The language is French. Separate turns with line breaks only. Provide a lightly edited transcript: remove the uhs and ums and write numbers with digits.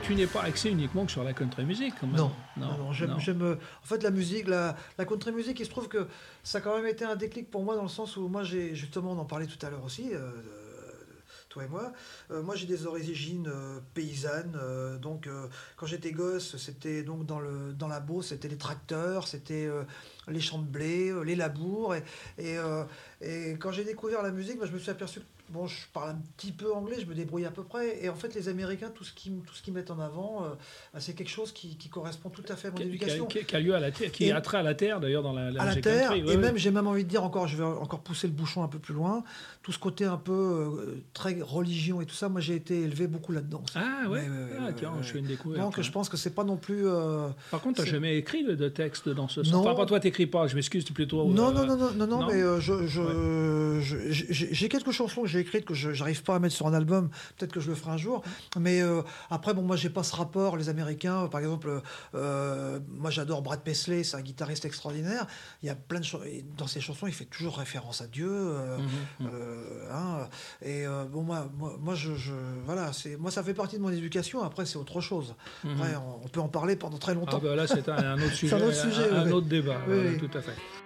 tu n'es pas axé uniquement que sur la country music, quand même.
Non. En fait, la musique, la country music, il se trouve que ça a quand même été un déclic pour moi dans le sens où moi, justement, on en parlait tout à l'heure aussi, toi et moi. Moi, j'ai des origines paysannes. Donc, quand j'étais gosse, c'était donc dans la Beauce, c'était les tracteurs, c'était les champs de blé, les labours. Et quand j'ai découvert la musique, je me suis aperçu que bon, je parle un petit peu anglais, je me débrouille à peu près. Et en fait, les Américains, tout ce qu'ils mettent en avant, c'est quelque chose qui correspond tout à fait à mon éducation.
Qui a lieu à la terre, qui a trait à la terre, d'ailleurs, dans la
à la
musique
terre,
country.
et même, j'ai même envie de dire encore, je vais encore pousser le bouchon un peu plus loin, tout ce côté un peu très religion et tout ça, moi j'ai été élevé beaucoup là-dedans.
Ah ouais, tiens, je fais une découverte.
Donc je pense que c'est pas non plus...
Par contre, tu n'as jamais écrit de texte dans ce sens.
Non.
Enfin, pas toi, t'écris pas, je m'excuse plutôt.
Non, mais j'ai quelques chansons que j'ai écrites que je n'arrive pas à mettre sur un album, peut-être que je le ferai un jour, mais après, bon, moi j'ai pas ce rapport, les Américains, par exemple, moi j'adore Brad Paisley, c'est un guitariste extraordinaire, il y a plein de choses, dans ses chansons il fait toujours référence à Dieu, bon, moi voilà, moi ça fait partie de mon éducation, après c'est autre chose. Après, on peut en parler pendant très longtemps.
Ah bah là c'est un autre sujet,
un autre sujet,
un autre débat,
oui.
Tout à fait.